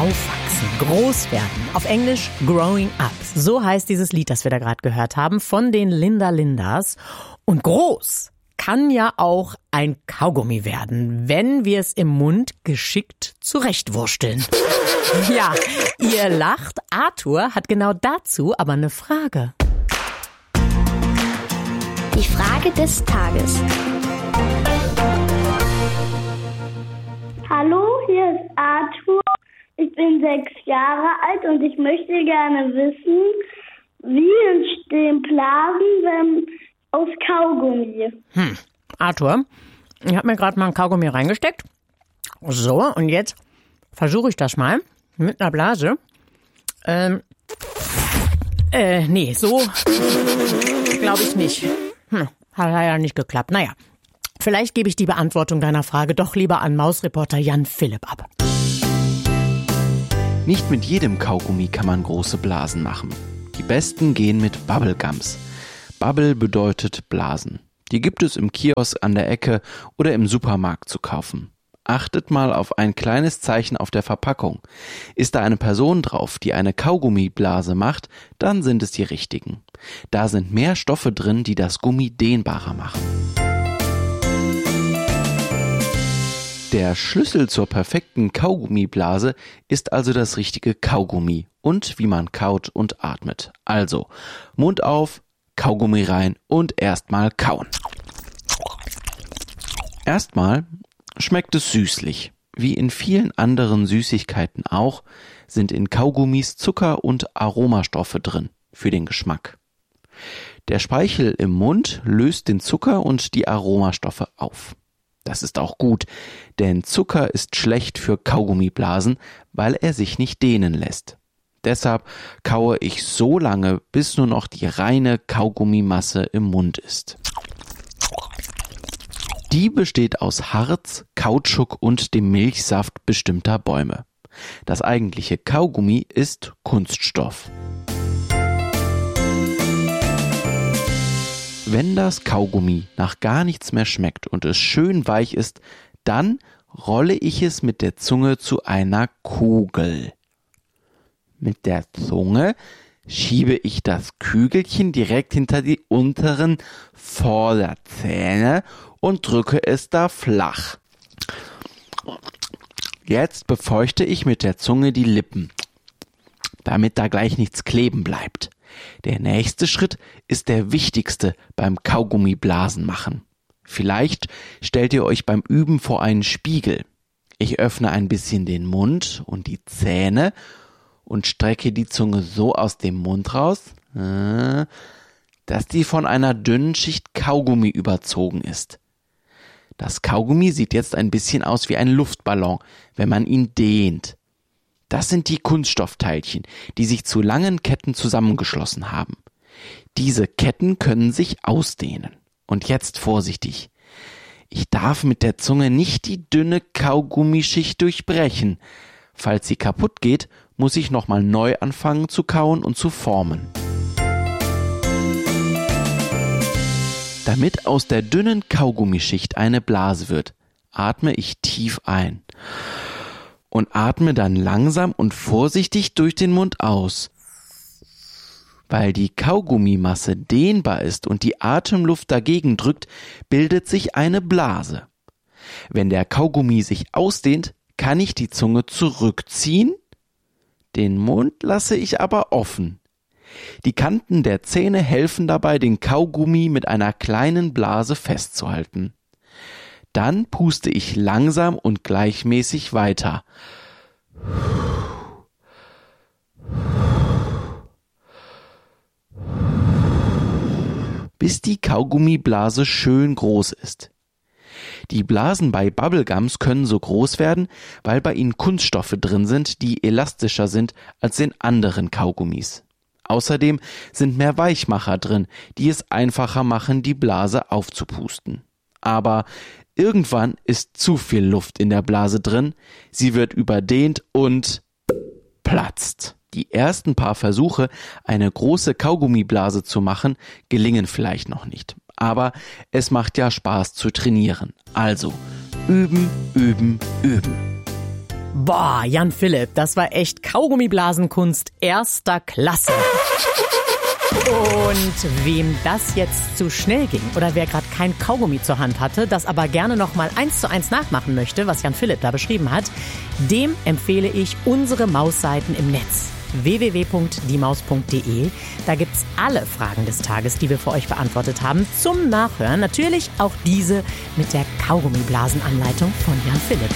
Aufwachsen, groß werden. Auf Englisch Growing Up. So heißt dieses Lied, das wir da gerade gehört haben, von den Linda Lindas. Und groß kann ja auch ein Kaugummi werden, wenn wir es im Mund geschickt zurechtwursteln. Ja, ihr lacht. Arthur hat genau dazu aber eine Frage. Die Frage des Tages. Hallo, hier ist Arthur. Ich bin 6 Jahre alt und ich möchte gerne wissen, wie entstehen Blasen aus Kaugummi? Arthur, ich habe mir gerade mal ein Kaugummi reingesteckt. So, und jetzt versuche ich das mal mit einer Blase. Nee, so glaube ich nicht. Hat leider nicht geklappt. Naja, vielleicht gebe ich die Beantwortung deiner Frage doch lieber an Mausreporter Jan Philipp ab. Nicht mit jedem Kaugummi kann man große Blasen machen. Die besten gehen mit Bubblegums. Bubble bedeutet Blasen. Die gibt es im Kiosk an der Ecke oder im Supermarkt zu kaufen. Achtet mal auf ein kleines Zeichen auf der Verpackung. Ist da eine Person drauf, die eine Kaugummiblase macht, dann sind es die richtigen. Da sind mehr Stoffe drin, die das Gummi dehnbarer machen. Der Schlüssel zur perfekten Kaugummiblase ist also das richtige Kaugummi und wie man kaut und atmet. Also Mund auf, Kaugummi rein und erstmal kauen. Erstmal schmeckt es süßlich. Wie in vielen anderen Süßigkeiten auch, sind in Kaugummis Zucker und Aromastoffe drin für den Geschmack. Der Speichel im Mund löst den Zucker und die Aromastoffe auf. Das ist auch gut, denn Zucker ist schlecht für Kaugummiblasen, weil er sich nicht dehnen lässt. Deshalb kaue ich so lange, bis nur noch die reine Kaugummimasse im Mund ist. Die besteht aus Harz, Kautschuk und dem Milchsaft bestimmter Bäume. Das eigentliche Kaugummi ist Kunststoff. Wenn das Kaugummi nach gar nichts mehr schmeckt und es schön weich ist, dann rolle ich es mit der Zunge zu einer Kugel. Mit der Zunge schiebe ich das Kügelchen direkt hinter die unteren Vorderzähne und drücke es da flach. Jetzt befeuchte ich mit der Zunge die Lippen, damit da gleich nichts kleben bleibt. Der nächste Schritt ist der wichtigste beim Kaugummiblasen machen. Vielleicht stellt ihr euch beim Üben vor einen Spiegel. Ich öffne ein bisschen den Mund und die Zähne und strecke die Zunge so aus dem Mund raus, dass die von einer dünnen Schicht Kaugummi überzogen ist. Das Kaugummi sieht jetzt ein bisschen aus wie ein Luftballon, wenn man ihn dehnt. Das sind die Kunststoffteilchen, die sich zu langen Ketten zusammengeschlossen haben. Diese Ketten können sich ausdehnen. Und jetzt vorsichtig. Ich darf mit der Zunge nicht die dünne Kaugummischicht durchbrechen. Falls sie kaputt geht, muss ich nochmal neu anfangen zu kauen und zu formen. Damit aus der dünnen Kaugummischicht eine Blase wird, atme ich tief ein und atme dann langsam und vorsichtig durch den Mund aus. Weil die Kaugummimasse dehnbar ist und die Atemluft dagegen drückt, bildet sich eine Blase. Wenn der Kaugummi sich ausdehnt, kann ich die Zunge zurückziehen, den Mund lasse ich aber offen. Die Kanten der Zähne helfen dabei, den Kaugummi mit einer kleinen Blase festzuhalten. Dann puste ich langsam und gleichmäßig weiter. Bis die Kaugummiblase schön groß ist. Die Blasen bei Bubblegums können so groß werden, weil bei ihnen Kunststoffe drin sind, die elastischer sind als in anderen Kaugummis. Außerdem sind mehr Weichmacher drin, die es einfacher machen, die Blase aufzupusten. Aber irgendwann ist zu viel Luft in der Blase drin, sie wird überdehnt und platzt. Die ersten paar Versuche, eine große Kaugummiblase zu machen, gelingen vielleicht noch nicht. Aber es macht ja Spaß zu trainieren. Also üben, üben, üben. Boah, Jan Philipp, das war echt Kaugummiblasenkunst erster Klasse. Und wem das jetzt zu schnell ging oder wer gerade kein Kaugummi zur Hand hatte, das aber gerne nochmal 1:1 nachmachen möchte, was Jan Philipp da beschrieben hat, dem empfehle ich unsere Mausseiten im Netz. www.diemaus.de. Da gibt's alle Fragen des Tages, die wir für euch beantwortet haben, zum Nachhören. Natürlich auch diese mit der Kaugummiblasenanleitung von Jan Philipp.